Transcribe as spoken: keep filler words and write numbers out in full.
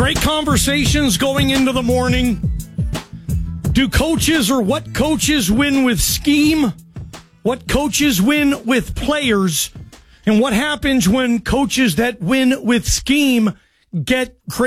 Great conversations going into the morning. Do coaches or what coaches win with scheme? What coaches win with players? And what happens when coaches that win with scheme get crazy?